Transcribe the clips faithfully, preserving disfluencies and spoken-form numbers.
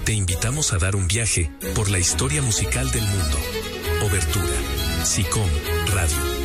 te invitamos a dar un viaje por la historia musical del mundo. Obertura. SICOM Radio.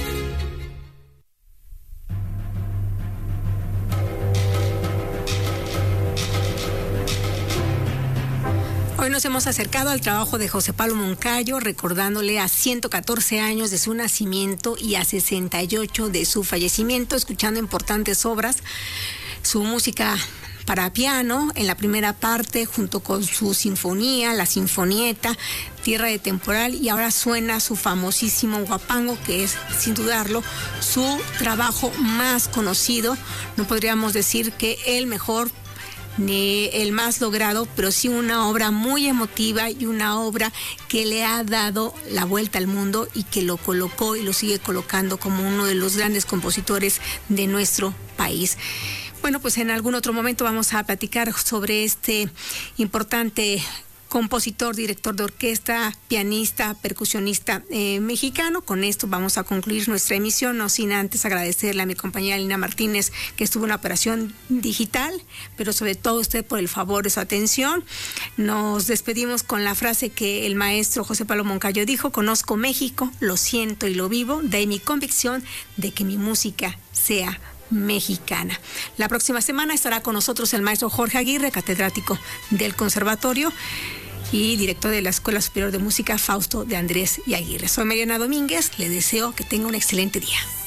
Hoy nos hemos acercado al trabajo de José Pablo Moncayo, recordándole a ciento catorce años de su nacimiento y a sesenta y ocho de su fallecimiento, escuchando importantes obras, su música para piano en la primera parte, junto con su sinfonía, la Sinfonieta, Tierra de Temporal, y ahora suena su famosísimo Huapango, que es, sin dudarlo, su trabajo más conocido. No podríamos decir que el mejor ni el más logrado, pero sí una obra muy emotiva y una obra que le ha dado la vuelta al mundo y que lo colocó y lo sigue colocando como uno de los grandes compositores de nuestro país. Bueno, pues en algún otro momento vamos a platicar sobre este importante compositor, director de orquesta, pianista, percusionista eh, mexicano. Con esto vamos a concluir nuestra emisión, no sin antes agradecerle a mi compañera Lina Martínez, que estuvo en la operación digital, pero sobre todo usted por el favor de su atención. Nos despedimos con la frase que el maestro José Pablo Moncayo dijo: conozco México, lo siento y lo vivo, de ahí mi convicción de que mi música sea mexicana. La próxima semana estará con nosotros el maestro Jorge Aguirre, catedrático del Conservatorio y director de la Escuela Superior de Música Fausto de Andrés y Aguirre. Soy Mariana Domínguez, le deseo que tenga un excelente día.